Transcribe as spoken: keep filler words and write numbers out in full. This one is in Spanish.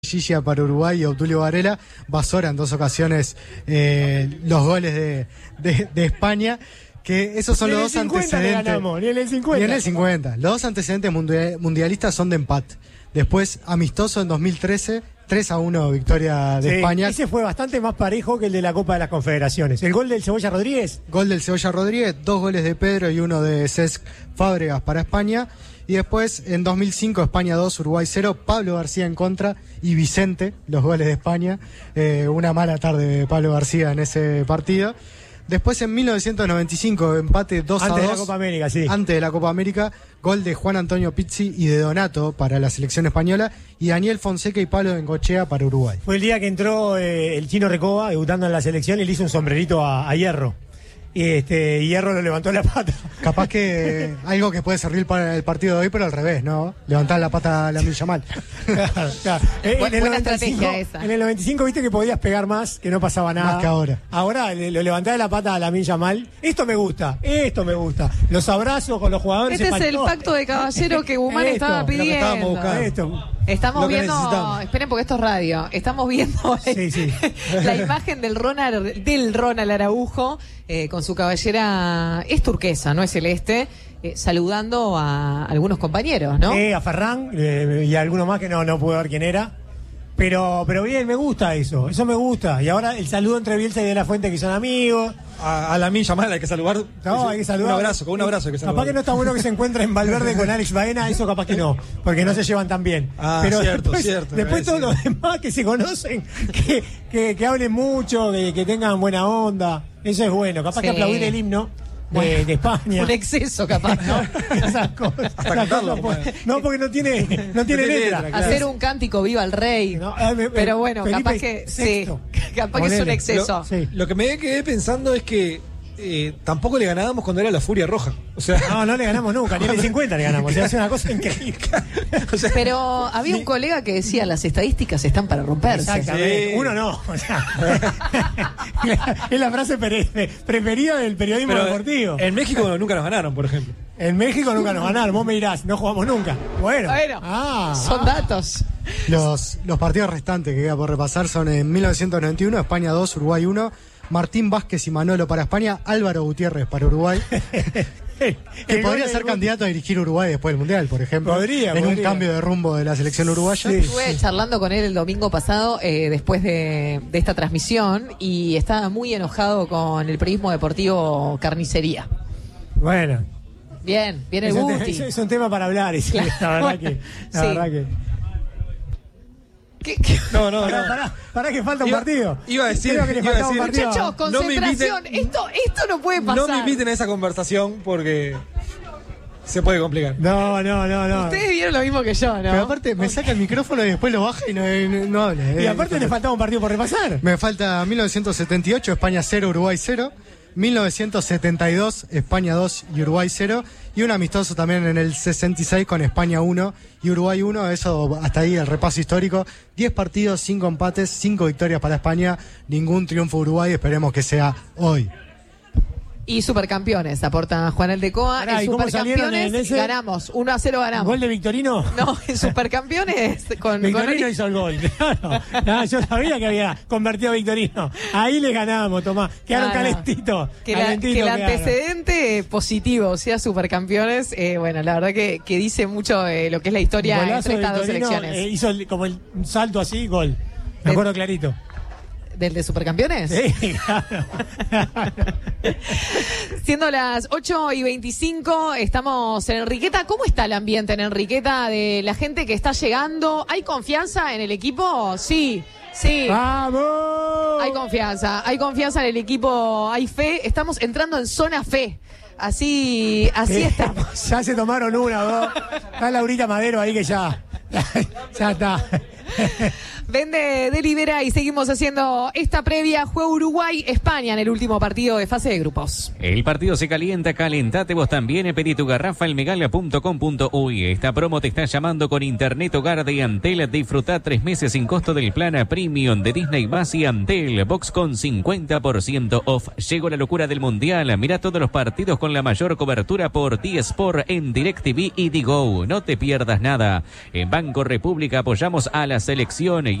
Gilla para Uruguay y Obdulio Varela, Basora en dos ocasiones eh, los goles de, de, de España, que esos son los dos antecedentes. Ganamos, ni en el cincuenta. Ni en el cincuenta. Los dos antecedentes mundial, mundialistas son de empate. Después, amistoso en dos mil trece, tres a uno victoria de sí, España. Ese fue bastante más parejo que el de la Copa de las Confederaciones. El gol del Cebolla Rodríguez. Gol del Cebolla Rodríguez, dos goles de Pedro y uno de Cesc Fábregas para España. Y después, en dos mil cinco, España dos, Uruguay cero, Pablo García en contra y Vicente, los goles de España. Eh, una mala tarde de Pablo García en ese partido. Después, en mil novecientos noventa y cinco, empate dos a dos. Antes de la Copa América, sí. Antes de la Copa América, gol de Juan Antonio Pizzi y de Donato para la selección española. Y Daniel Fonseca y Pablo Bengochea para Uruguay. Fue el día que entró eh, el Chino Recoba, debutando en la selección, y le hizo un sombrerito a, a Hierro. Y este Hierro lo levantó la pata. Capaz que algo que puede servir para el partido de hoy, pero al revés, ¿no? Levantar la pata a Lamine Yamal. Claro, claro. En, buena en el noventa y cinco, estrategia esa. En el noventa y cinco viste que podías pegar más, que no pasaba nada. Más que ahora. Ahora le, lo levantás de la pata a Lamine Yamal. Esto me gusta, esto me gusta. Los abrazos con los jugadores. Este es el pacto de caballero que Guzmán Esto, estaba lo que pidiendo. estábamos buscando. Esto. Estamos Lo que viendo, necesitamos. esperen porque esto es radio, estamos viendo Sí, sí. la imagen del Ronald, del Ronald Araujo eh, con su cabellera, es turquesa, no es celeste, eh, saludando a algunos compañeros, ¿no? Eh, a Ferran eh, y a alguno más que no, no puedo ver quién era. Pero, pero bien, me gusta eso, eso me gusta. Y ahora el saludo entre Bielsa y De La Fuente, que son amigos. A, a Lamine Yamal hay que saludar. No, hay que saludar. Un abrazo, con un abrazo hay que saludar. Capaz que no está bueno que se encuentren Valverde con Alex Baena, eso capaz que no, porque no se llevan tan bien. Ah, pero cierto, después, cierto. Después todos los demás que se conocen, que, que, que hablen mucho, que, que tengan buena onda, eso es bueno. Capaz Sí. que aplaudir el himno de, de España. Un exceso capaz, ¿no? Esas cosas. Hasta Esas cantarlo, cosas, bueno. no, porque no tiene, no tiene tiene letra. letra, claro. Hacer un cántico viva al rey. No, eh, eh, Pero bueno, Felipe capaz que sexto. sí, capaz que es un Ponele. exceso. Lo, Sí. lo que me quedé pensando es que eh, tampoco le ganábamos cuando era la Furia Roja. O sea, No, no le ganamos nunca, ni en el cincuenta le ganamos. O sea, es una cosa increíble. o sea, Pero había un colega que decía, las estadísticas están para romperse. Exactamente. Sí. Uno no. O sea, es la frase pre- preferida del periodismo pero deportivo. en México nunca nos ganaron, por ejemplo. En México nunca nos ganaron. Vos me dirás, no jugamos nunca. Bueno. Bueno, Ah, son ah. datos. Los, los partidos restantes que queda por repasar son en mil novecientos noventa y uno, España dos, Uruguay uno, Martín Vázquez y Manolo para España, Álvaro Gutiérrez para Uruguay, que El podría gol ser del- candidato a dirigir Uruguay después del Mundial, por ejemplo. Podría, En un podría. cambio de rumbo de la selección uruguaya. Sí. Estuve charlando con él el domingo pasado eh, después de, de esta transmisión y estaba muy enojado con el periodismo deportivo Carnicería. Bueno. Bien, bien el Es un, te- Guti. es- es un tema para hablar. y sí, Claro. La verdad que. La Sí. verdad que. ¿Qué- qué? No, no, Pará, no. pará, pará que falta un Iba- partido. iba a decir- Creo que le iba a faltaba un decir- partido. Muchachos, No me concentración. inviten- esto, esto no puede pasar. No me inviten a esa conversación porque se puede complicar. No, no, no, no. Ustedes vieron lo mismo que yo, ¿no? Pero aparte me saca el micrófono y después lo baja y no, no, no habla. Y eh. aparte le faltaba un partido por repasar. Me falta mil novecientos setenta y ocho, España cero, Uruguay cero. mil novecientos setenta y dos, España dos y Uruguay cero. Y un amistoso también en el sesenta y seis con España uno y Uruguay uno. Eso hasta ahí el repaso histórico. diez partidos, cinco empates, cinco victorias para España. Ningún triunfo Uruguay. Esperemos que sea hoy. Y supercampeones, aporta Juan Aldecoa. Pará, En ¿y cómo salieron supercampeones en ese? ganamos. uno a cero ganamos. ¿Gol de Victorino? No, en supercampeones con, Victorino con- hizo el gol. Claro. No, yo sabía que había convertido a Victorino. Ahí le ganamos, Tomás. Quedaron Claro. calentitos. Que, la- calentitos que el quedaron. antecedente positivo sea supercampeones, eh, bueno, la verdad que, que dice mucho eh, lo que es la historia Golazo entre de estas dos Victorino, selecciones. eh, hizo el- como el, un salto así, gol. Me acuerdo clarito. ¿Del de supercampeones? Sí, claro. Siendo las ocho y veinticinco, estamos en Enriqueta. ¿Cómo está el ambiente en Enriqueta de la gente que está llegando? ¿Hay confianza en el equipo? Sí, sí. ¡Vamos! Hay confianza, hay confianza en el equipo, hay fe. Estamos entrando en zona fe. Así, así Sí. estamos. Ya se tomaron una, dos. Está Laurita Madero ahí que ya. Ya está. Vende de Libera y seguimos haciendo esta previa. Juega Uruguay-España en el último partido de fase de grupos. El partido se calienta, calentate vos también. Pedí tu garrafa en megala punto com punto uy. Esta promo te está llamando con Internet Hogar de Antel. Disfruta tres meses sin costo del plan a Premium de Disney Más y Antel. Box con cincuenta por ciento off. Llegó la locura del Mundial. Mira todos los partidos con la mayor cobertura por T-Sport en DirecTV y Digo. No te pierdas nada. En Banco República apoyamos a la selección